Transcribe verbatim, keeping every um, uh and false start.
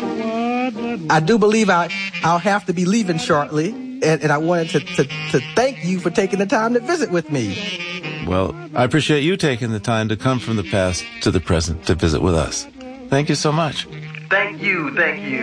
I do believe I, I'll have to be leaving shortly, and, and I wanted to, to, to thank you for taking the time to visit with me. Well, I appreciate you taking the time to come from the past to the present to visit with us. Thank you so much. Thank you, thank you.